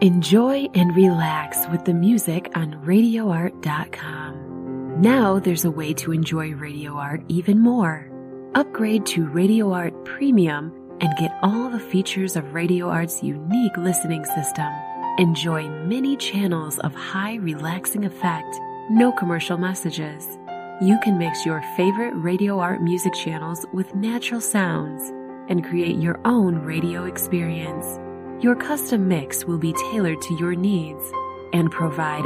Enjoy and relax with the music on RadioArt.com. Now there's a way to enjoy Radio Art even more. Upgrade to Radio Art Premium and get all the features of Radio Art's unique listening system. Enjoy many channels of high relaxing effect, no commercial messages. You can mix your favorite Radio Art music channels with natural sounds and create your own radio experience. Your custom mix will be tailored to your needs and provide